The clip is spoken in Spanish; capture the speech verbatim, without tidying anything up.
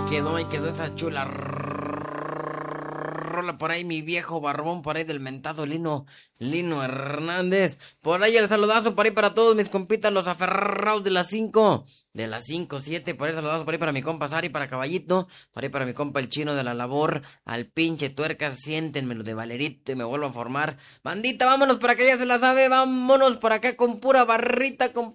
quedó, ahí quedó esa chula rola por ahí, mi viejo barbón, por ahí del mentado Lino, Lino Hernández. Por ahí el saludazo por ahí para todos mis compitas, los aferrados de las cinco, de las cinco, siete, por ahí el saludazo por ahí para mi compa Sari, para Caballito, por ahí para mi compa el chino de la labor, al pinche tuercas, siéntenmelo de Valerito y me vuelvo a formar. Bandita, vámonos por acá, ya se la sabe, vámonos por acá con pura barrita, con